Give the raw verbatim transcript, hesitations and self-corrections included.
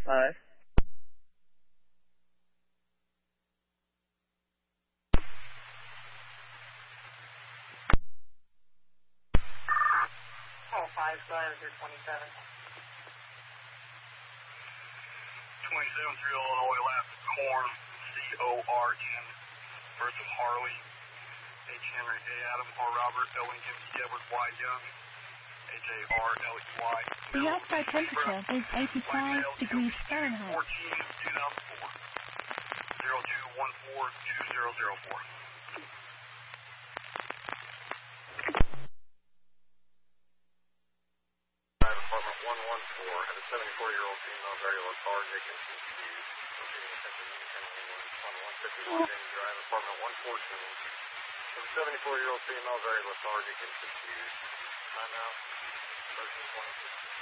five. Oh, five, five, zero, twenty-seven. twenty-seven through Illinois, last corn, C O R N, versus Harley, H. Henry, A. Adam, R. Robert, L. Lincoln, C. Edward, Y. Young, H. A. R. L. E. Y. The outside temperature is eighty-five degrees Fahrenheit. fourteen, two thousand four, zero two one four two zero zero four. Apartment one one four, had a seventy-four-year-old female, very lethargic and confused. Locating attention Lieutenant England on one fifty-one James Drive, apartment one fourteen. Had a seventy-four-year-old female, very lethargic and confused. Time out, thirteen twenty-six.